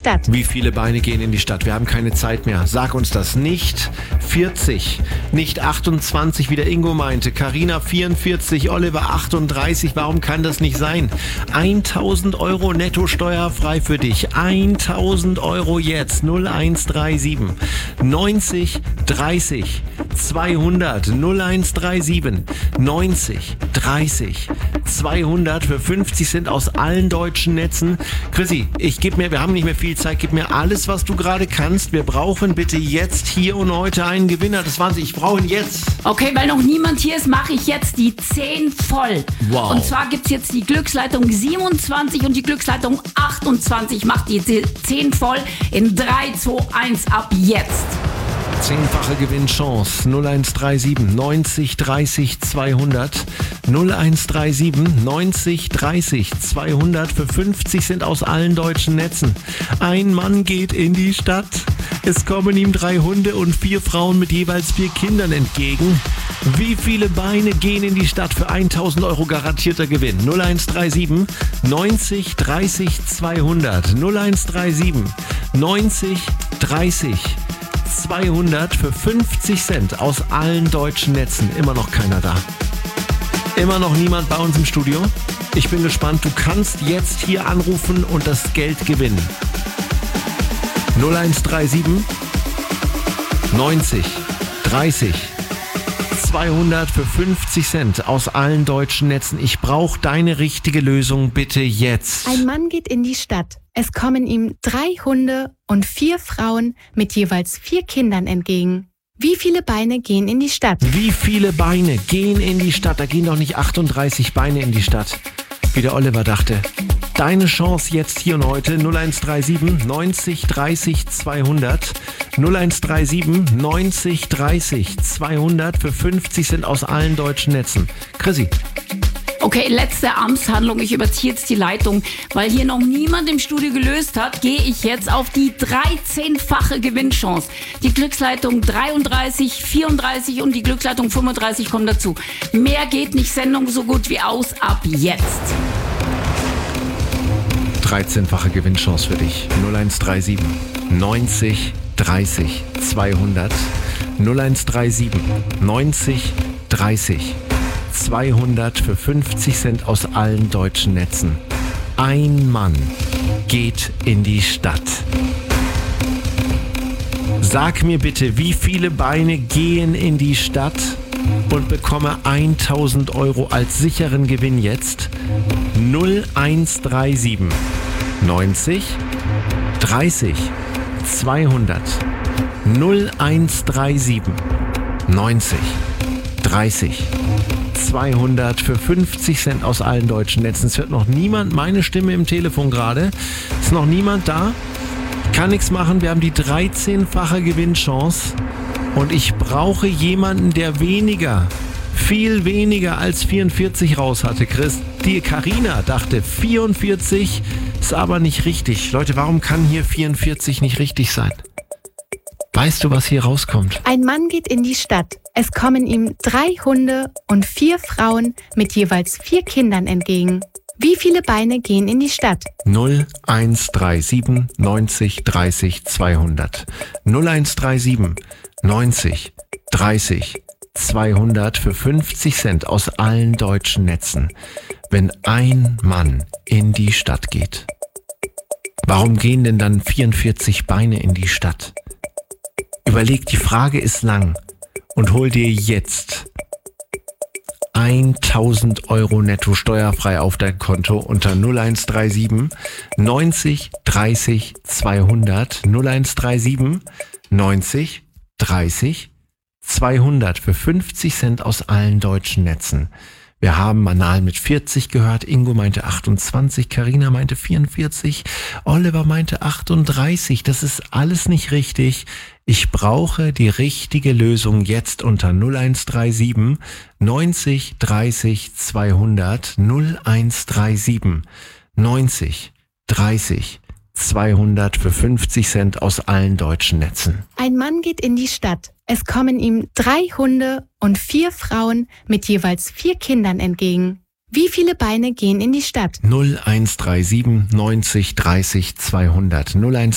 Stadt? Wie viele Beine gehen in die Stadt? Wir haben keine Zeit mehr. Sag uns das. Nicht 40, nicht 28, wie der Ingo meinte. Carina 44, Oliver 38. Warum kann das nicht sein? 1000 Euro netto steuerfrei für dich. 1000 Euro jetzt. 0137 90 30 200 0137 90 30 200 für 50 Cent aus allen deutschen Netzen. Chrissy, wir haben nicht mehr viel Zeit, gib mir alles, was du gerade kannst. Wir brauchen bitte jetzt, hier und heute einen Gewinner. Das war's, ich brauche ihn jetzt. Okay, weil noch niemand hier ist, mache ich jetzt die 10 voll. Wow. Und zwar gibt's jetzt die Glücksleitung 27 und die Glücksleitung 28. Macht die 10 voll in 3, 2, 1 ab jetzt. 10-fache Gewinnchance 0137 90 30 200 0137 90 30 200 für 50 Cent aus allen deutschen Netzen. Ein Mann geht in die Stadt. Es kommen ihm 3 Hunde und 4 Frauen mit jeweils 4 Kindern entgegen. Wie viele Beine gehen in die Stadt für 1000 Euro garantierter Gewinn? 0137 90 30 200 0137 90 30 200 für 50 Cent aus allen deutschen Netzen. Immer noch keiner da. Immer noch niemand bei uns im Studio. Ich bin gespannt. Du kannst jetzt hier anrufen und das Geld gewinnen. 0137 90 30 200 für 50 Cent aus allen deutschen Netzen. Ich brauche deine richtige Lösung bitte jetzt. Ein Mann geht in die Stadt. Es kommen ihm 3 Hunde und 4 Frauen mit jeweils 4 Kindern entgegen. Wie viele Beine gehen in die Stadt? Wie viele Beine gehen in die Stadt? Da gehen doch nicht 38 Beine in die Stadt, wie der Oliver dachte. Deine Chance jetzt hier und heute 0137 90 30 200 0137 90 30 200 für 50 Cent aus allen deutschen Netzen. Chrissy. Okay, letzte Amtshandlung. Ich überziehe jetzt die Leitung. Weil hier noch niemand im Studio gelöst hat, gehe ich jetzt auf die 13-fache Gewinnchance. Die Glücksleitung 33, 34 und die Glücksleitung 35 kommen dazu. Mehr geht nicht, Sendung so gut wie aus. Ab jetzt. 13-fache Gewinnchance für dich. 0137 90 30 200 0137 90 30 200 für 50 Cent aus allen deutschen Netzen. Ein Mann geht in die Stadt. Sag mir bitte, wie viele Beine gehen in die Stadt und bekomme 1000 Euro als sicheren Gewinn jetzt. 0137 90 30 200 0137 90 30 200 für 50 Cent aus allen deutschen Netzen. Es hört noch niemand meine Stimme im Telefon gerade. Ist noch niemand da. Kann nichts machen. Wir haben die 13-fache Gewinnchance. Und ich brauche jemanden, der viel weniger als 44 raus hatte. Die Carina dachte 44 ist aber nicht richtig. Leute, warum kann hier 44 nicht richtig sein? Weißt du, was hier rauskommt? Ein Mann geht in die Stadt. Es kommen ihm 3 Hunde und 4 Frauen mit jeweils 4 Kindern entgegen. Wie viele Beine gehen in die Stadt? 0137 90 30 200 0137 90 30 200 für 50 Cent aus allen deutschen Netzen. Wenn ein Mann in die Stadt geht. Warum gehen denn dann 44 Beine in die Stadt? Überleg, die Frage ist lang und hol dir jetzt 1000 Euro netto steuerfrei auf dein Konto unter 0137 90 30 200 0137 90 30 200 für 50 Cent aus allen deutschen Netzen. Wir haben Manal mit 40 gehört, Ingo meinte 28, Carina meinte 44, Oliver meinte 38. Das ist alles nicht richtig. Ich brauche die richtige Lösung jetzt unter 0137 90 30 200 0137 90 30 200 für 50 Cent aus allen deutschen Netzen. Ein Mann geht in die Stadt. Es kommen ihm 3 Hunde und 4 Frauen mit jeweils 4 Kindern entgegen. Wie viele Beine gehen in die Stadt? 0137 90 30 200 01